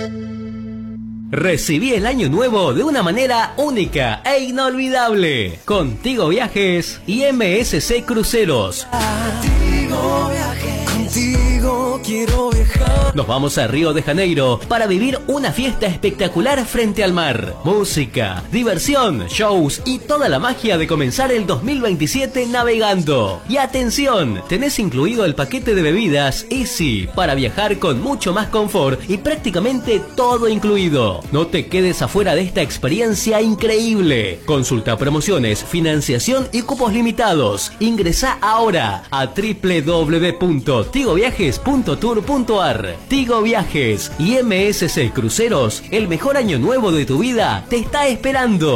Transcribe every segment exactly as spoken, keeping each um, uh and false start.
Recibí el año nuevo de una manera única e inolvidable. Contigo Viajes y M S C Cruceros. Contigo Viajes, contigo quiero viajar. Nos vamos a Río de Janeiro para vivir una fiesta espectacular frente al mar. Música, diversión, shows y toda la magia de comenzar el dos mil veintisiete navegando. Y atención, tenés incluido el paquete de bebidas Easy para viajar con mucho más confort y prácticamente todo incluido. No te quedes afuera de esta experiencia increíble. Consulta promociones, financiación y cupos limitados. Ingresá ahora a doble u doble u doble u punto tigo viajes punto tour punto a r. Tigo Viajes y M S C Cruceros, el mejor año nuevo de tu vida te está esperando.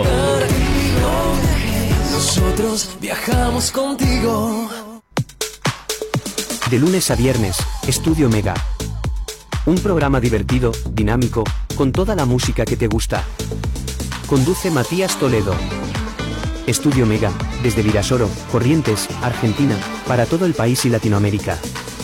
Nosotros viajamos contigo. De lunes a viernes, Estudio Mega. Un programa divertido, dinámico, con toda la música que te gusta. Conduce Matías Toledo. Estudio Mega, desde Virasoro, Corrientes, Argentina, para todo el país y Latinoamérica.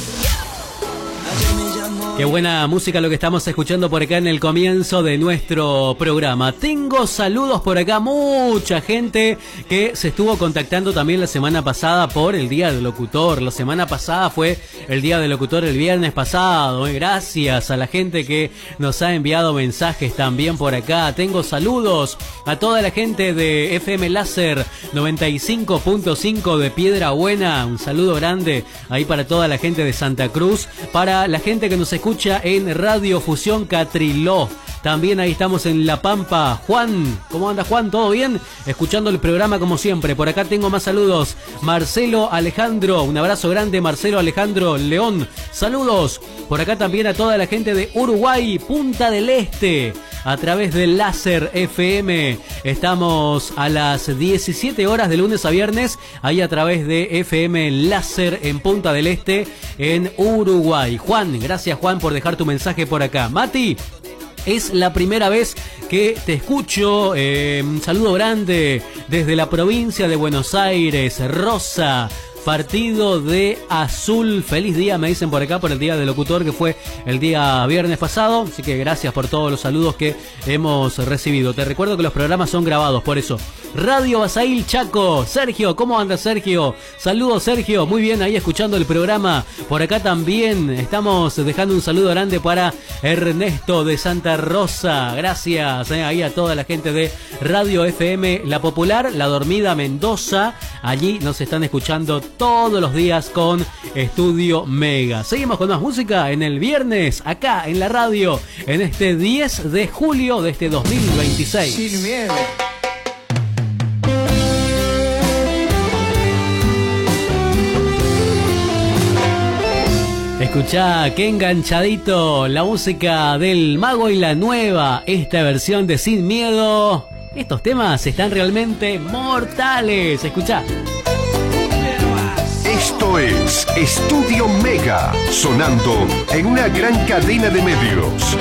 Qué buena música lo que estamos escuchando por acá en el comienzo de nuestro programa. Tengo saludos por acá, mucha gente que se estuvo contactando también la semana pasada por el Día del Locutor. La semana pasada fue el Día del Locutor el viernes pasado. Gracias a la gente que nos ha enviado mensajes también por acá. Tengo saludos a toda la gente de F M Láser noventa y cinco punto cinco de Piedra Buena. Un saludo grande ahí para toda la gente de Santa Cruz. Para la gente que nos escucha en Radio Fusión Catriló. También ahí estamos en La Pampa. Juan, ¿cómo anda Juan? ¿Todo bien? Escuchando el programa como siempre. Por acá tengo más saludos. Marcelo Alejandro, un abrazo grande Marcelo Alejandro León. Saludos. Por acá también a toda la gente de Uruguay, Punta del Este. A través de Láser F M. Estamos a las diecisiete horas de lunes a viernes. Ahí a través de F M Láser en Punta del Este, en Uruguay. Juan, gracias Juan por dejar tu mensaje por acá. Mati, es la primera vez que te escucho. Eh, un saludo grande desde la provincia de Buenos Aires. Rosa, partido de azul. Feliz día, me dicen por acá, por el Día del Locutor, que fue el día viernes pasado. Así que gracias por todos los saludos que hemos recibido. Te recuerdo que los programas son grabados, por eso. Radio Basail Chaco. Sergio, ¿cómo anda Sergio? Saludos Sergio, muy bien ahí escuchando el programa. Por acá también estamos dejando un saludo grande para Ernesto de Santa Rosa. Gracias eh, ahí a toda la gente de Radio F M La Popular, La Dormida Mendoza. Allí nos están escuchando todos los días con Estudio Mega. Seguimos con más música en el viernes, acá en la radio, en este diez de julio de este dos mil veintiséis. Sin miedo. Escuchá, qué enganchadito la música del Mago y la Nueva, esta versión de Sin Miedo. Estos temas están realmente mortales. Escuchá. Esto es Estudio Mega, sonando en una gran cadena de medios.